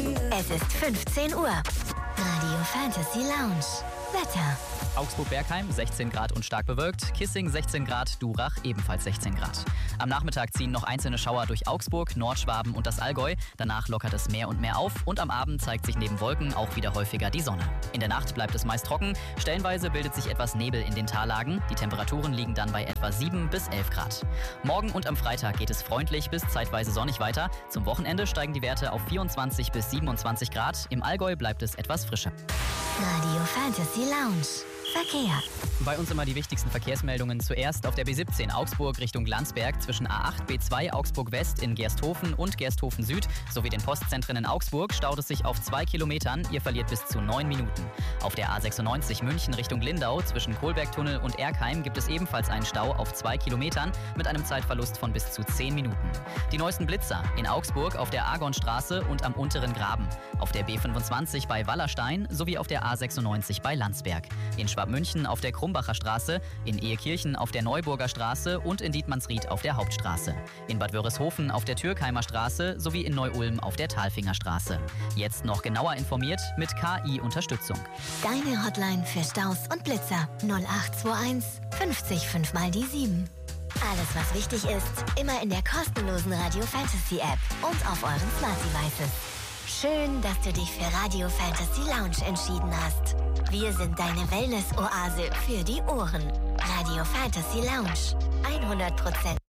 Es ist 15 Uhr. Radio Fantasy Lounge. Wetter. Augsburg-Bergheim 16 Grad und stark bewölkt, Kissing 16 Grad, Durach ebenfalls 16 Grad. Am Nachmittag ziehen noch einzelne Schauer durch Augsburg, Nordschwaben und das Allgäu. Danach lockert es mehr und mehr auf und am Abend zeigt sich neben Wolken auch wieder häufiger die Sonne. In der Nacht bleibt es meist trocken, stellenweise bildet sich etwas Nebel in den Tallagen. Die Temperaturen liegen dann bei etwa 7 bis 11 Grad. Morgen und am Freitag geht es freundlich bis zeitweise sonnig weiter. Zum Wochenende steigen die Werte auf 24 bis 27 Grad. Im Allgäu bleibt es etwas frischer. Radio Fantasy Lounge. Verkehr. Bei uns immer die wichtigsten Verkehrsmeldungen. Zuerst auf der B17 Augsburg Richtung Landsberg zwischen A8, B2 Augsburg West in Gersthofen und Gersthofen Süd sowie den Postzentren in Augsburg staut es sich auf 2 Kilometern. Ihr verliert bis zu 9 Minuten. Auf der A96 München Richtung Lindau zwischen Kohlbergtunnel und Erkheim gibt es ebenfalls einen Stau auf 2 Kilometern mit einem Zeitverlust von bis zu 10 Minuten. Die neuesten Blitzer in Augsburg auf der Argonstraße und am unteren Graben. Auf der B25 bei Wallerstein sowie auf der A96 bei Landsberg. In Schwabmünchen auf der Krumbacher Straße, in Ehekirchen auf der Neuburger Straße und in Dietmannsried auf der Hauptstraße. In Bad Wörishofen auf der Türkheimer Straße sowie in Neu-Ulm auf der Talfinger Straße. Jetzt noch genauer informiert mit KI-Unterstützung. Deine Hotline für Staus und Blitzer 0821 50 5 mal die 7. Alles, was wichtig ist, immer in der kostenlosen Radio Fantasy App und auf euren Smart Devices. Schön, dass du dich für Radio Fantasy Lounge entschieden hast. Wir sind deine Wellness-Oase für die Ohren. Radio Fantasy Lounge. 100%